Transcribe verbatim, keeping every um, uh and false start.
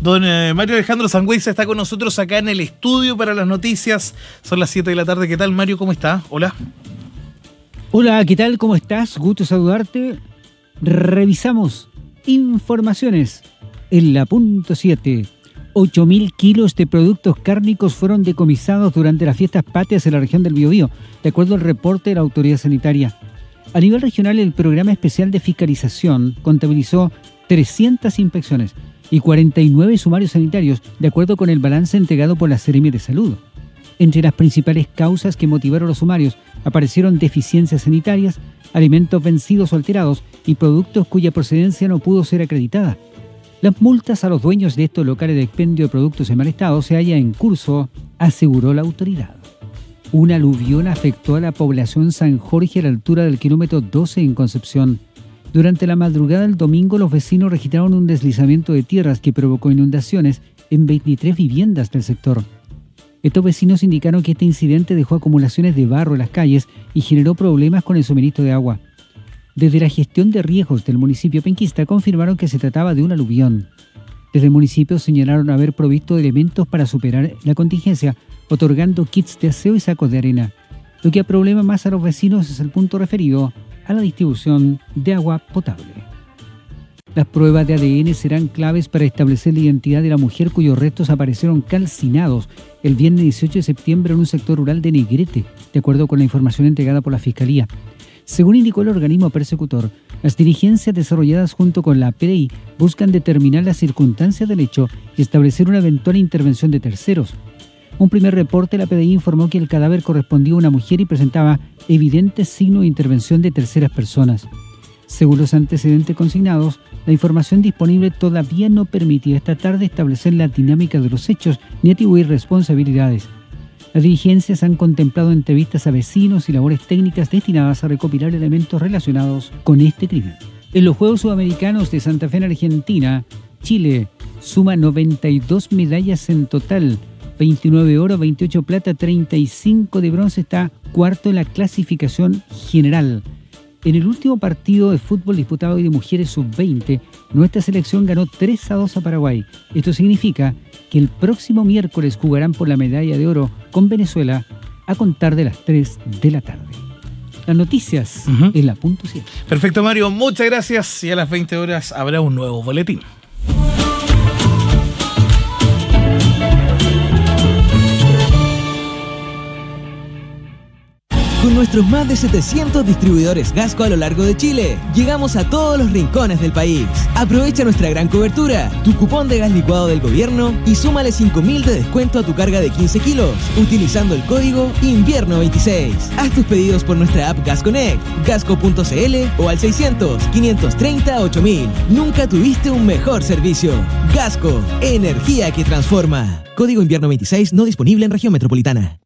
Don eh, Mario Alejandro Sangüesa está con nosotros acá en el estudio para las noticias. Son las siete de la tarde. ¿Qué tal, Mario? ¿Cómo está? Hola. Hola, ¿qué tal? ¿Cómo estás? Gusto saludarte. Revisamos informaciones en la punto siete. ocho mil kilos de productos cárnicos fueron decomisados durante las fiestas patrias en la región del Biobío, de acuerdo al reporte de la autoridad sanitaria. A nivel regional, el Programa Especial de Fiscalización contabilizó trescientas inspecciones y cuarenta y nueve sumarios sanitarios, de acuerdo con el balance entregado por la Seremi de Salud. Entre las principales causas que motivaron los sumarios aparecieron deficiencias sanitarias, alimentos vencidos o alterados y productos cuya procedencia no pudo ser acreditada. Las multas a los dueños de estos locales de expendio de productos en mal estado se hallan en curso, aseguró la autoridad. Una aluvión afectó a la población San Jorge a la altura del kilómetro doce en Concepción. Durante la madrugada del domingo, los vecinos registraron un deslizamiento de tierras que provocó inundaciones en veintitrés viviendas del sector. Estos vecinos indicaron que este incidente dejó acumulaciones de barro en las calles y generó problemas con el suministro de agua. Desde la gestión de riesgos del municipio penquista confirmaron que se trataba de un aluvión. Desde el municipio señalaron haber provisto de elementos para superar la contingencia, otorgando kits de aseo y sacos de arena. Lo que problema más a los vecinos es el punto referido a la distribución de agua potable. Las pruebas de A D N serán claves para establecer la identidad de la mujer cuyos restos aparecieron calcinados el viernes dieciocho de septiembre en un sector rural de Negrete, de acuerdo con la información entregada por la Fiscalía. Según indicó el organismo persecutor, las diligencias desarrolladas junto con la P D I buscan determinar las circunstancias del hecho y establecer una eventual intervención de terceros. Un primer reporte de la P D I informó que el cadáver correspondía a una mujer y presentaba evidentes signos de intervención de terceras personas. Según los antecedentes consignados, la información disponible todavía no permitía esta tarde establecer la dinámica de los hechos ni atribuir responsabilidades. Las diligencias han contemplado entrevistas a vecinos y labores técnicas destinadas a recopilar elementos relacionados con este crimen. En los Juegos Sudamericanos de Santa Fe en Argentina, Chile suma noventa y dos medallas en total, veintinueve oro, veintiocho plata, treinta y cinco de bronce, está cuarto en la clasificación general. En el último partido de fútbol disputado hoy de mujeres sub veinte, nuestra selección ganó tres a dos a Paraguay. Esto significa que el próximo miércoles jugarán por la medalla de oro con Venezuela a contar de las tres de la tarde. Las noticias uh-huh. en la punto siete. Perfecto, Mario. Muchas gracias. Y a las veinte horas habrá un nuevo boletín. Con nuestros más de setecientos distribuidores Gasco a lo largo de Chile, llegamos a todos los rincones del país. Aprovecha nuestra gran cobertura, tu cupón de gas licuado del gobierno y súmale cinco mil de descuento a tu carga de quince kilos, utilizando el código invierno veintiséis. Haz tus pedidos por nuestra app Gas Connect, gasco punto c l o al seiscientos, quinientos treinta, ocho mil. Nunca tuviste un mejor servicio. Gasco, energía que transforma. Código invierno veintiséis no disponible en región metropolitana.